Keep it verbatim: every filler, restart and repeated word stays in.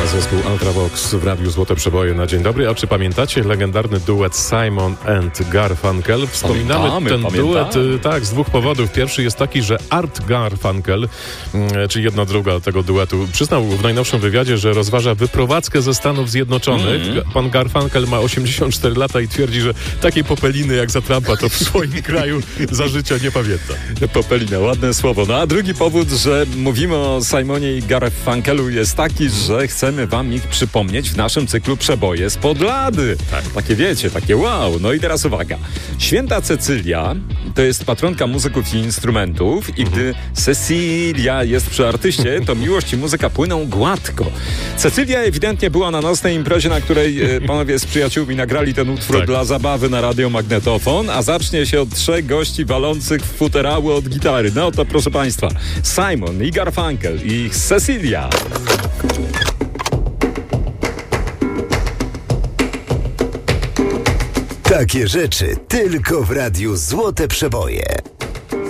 Zespół Ultravox w Radiu Złote Przeboje na dzień dobry. A czy pamiętacie legendarny duet Simon and Garfunkel? Wspominamy Pamiętamy, ten pamiętamy. duet y, tak, z dwóch powodów. Pierwszy jest taki, że Art Garfunkel, y, czyli jedna druga tego duetu, przyznał w najnowszym wywiadzie, że rozważa wyprowadzkę ze Stanów Zjednoczonych. Mm. Pan Garfunkel ma osiemdziesiąt cztery lata i twierdzi, że takiej popeliny jak za Trumpa to w swoim kraju za życia nie pamięta. Popelina, ładne słowo. No a drugi powód, że mówimy o Simonie i Garfunkelu jest taki, że chcemy wam ich przypomnieć w naszym cyklu Przeboje spod lady. Tak. Takie wiecie, takie wow. No i teraz uwaga. Święta Cecylia to jest patronka muzyków i instrumentów i gdy Cecilia jest przy artyście, to miłość i muzyka płyną gładko. Cecylia ewidentnie była na nocnej imprezie, na której e, panowie z przyjaciółmi nagrali ten utwór Tak. dla zabawy na radiomagnetofon, a zacznie się od trzech gości walących w futerały od gitary. No to proszę państwa, Simon i Garfunkel i ich Cecilia. Takie rzeczy tylko w Radiu Złote Przeboje.